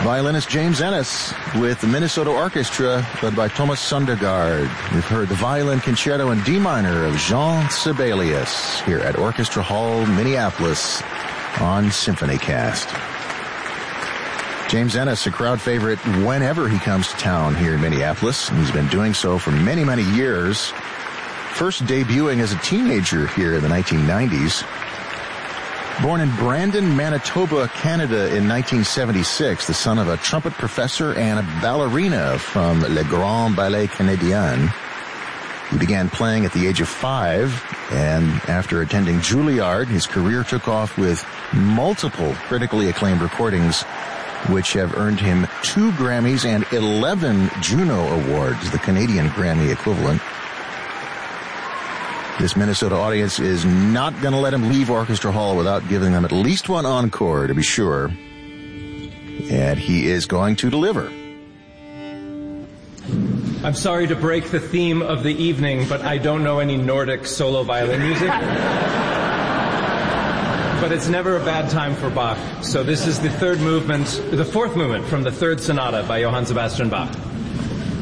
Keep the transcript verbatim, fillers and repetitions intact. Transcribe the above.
Violinist James Ennis with the Minnesota Orchestra led by Thomas Sundergaard. We've heard the Violin Concerto in D minor of Jean Sibelius here at Orchestra Hall, Minneapolis on SymphonyCast. James Ennis, a crowd favorite whenever he comes to town here in Minneapolis, and he's been doing so for many, many years. First debuting as a teenager here in the nineteen nineties. Born in Brandon, Manitoba, Canada in nineteen seventy-six, the son of a trumpet professor and a ballerina from Le Grand Ballet Canadien. He began playing at the age of five, and after attending Juilliard, his career took off with multiple critically acclaimed recordings, which have earned him two Grammys and eleven Juno Awards, the Canadian Grammy equivalent. This Minnesota audience is not going to let him leave Orchestra Hall without giving them at least one encore, to be sure. And he is going to deliver. I'm sorry to break the theme of the evening, but I don't know any Nordic solo violin music. But it's never a bad time for Bach. So this is the third movement, the fourth movement from the third sonata by Johann Sebastian Bach.